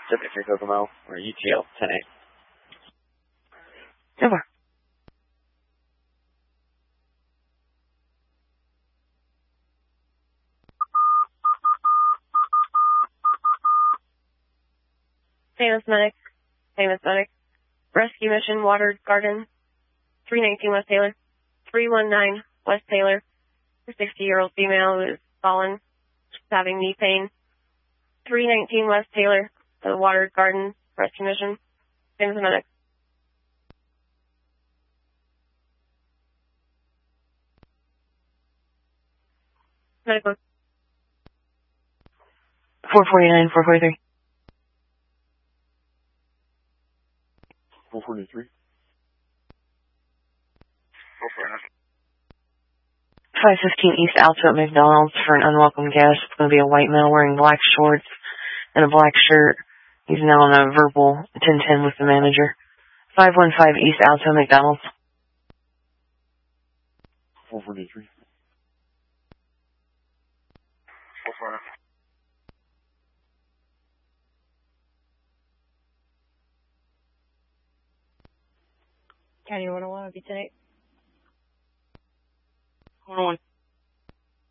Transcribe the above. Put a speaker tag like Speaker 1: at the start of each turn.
Speaker 1: Victor Kokomo, or UTL 10-8.
Speaker 2: Over.
Speaker 3: Famous Medic. Rescue mission, Water Garden, 319 West Taylor. 319 West Taylor. A 60-year-old female who is fallen. She's having knee pain. 319 West Taylor, the Water Garden Rescue mission. Famous Medic. Medical.
Speaker 2: 449, 443.
Speaker 1: 443.
Speaker 2: 515 East Alto at McDonald's for an unwelcome guest. It's going to be a white male wearing black shorts and a black shirt. He's now on a verbal 10-10 with the manager. 515 East Alto, McDonald's.
Speaker 1: 443. 449.
Speaker 3: County 101 would be tonight.
Speaker 2: 101.